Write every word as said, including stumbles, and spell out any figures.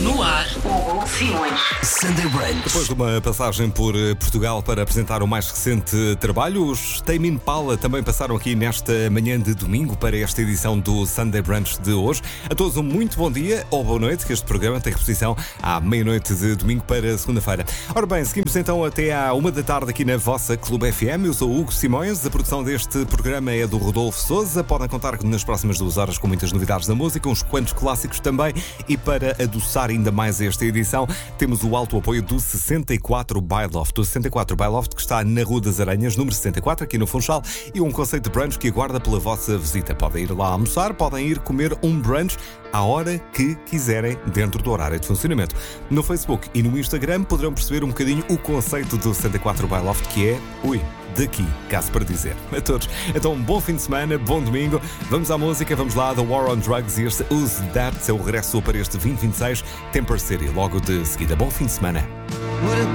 No ar, Hugo Simões. Sunday Brunch. Depois de uma passagem por Portugal para apresentar o mais recente trabalho, os Tame Impala também passaram aqui nesta manhã de domingo para esta edição do Sunday Brunch de hoje. A todos um muito bom dia ou boa noite, que este programa tem reposição à meia-noite de domingo para segunda-feira. Ora bem, seguimos então até à uma da tarde aqui na vossa Clube F M. Eu sou o Hugo Simões, a produção deste programa é do Rodolfo Sousa. Podem contar nas próximas duas horas com muitas novidades da música, uns quantos clássicos também, e para adoçar ainda mais esta edição, temos o alto apoio do sessenta e quatro by Loft. O sessenta e quatro by Loft, que está na Rua das Aranhas, número sessenta e quatro, aqui no Funchal, e um conceito de brunch que aguarda pela vossa visita. Podem ir lá almoçar, podem ir comer um brunch à hora que quiserem, dentro do horário de funcionamento. No Facebook e no Instagram poderão perceber um bocadinho o conceito do sessenta e quatro by Loft, que é, ui, daqui, caso para dizer. A todos, então um bom fim de semana, bom domingo. Vamos à música, vamos lá, The War on Drugs e este Who's That, seu regresso para este vinte e vinte e seis, Temper City, logo de seguida. Bom fim de semana.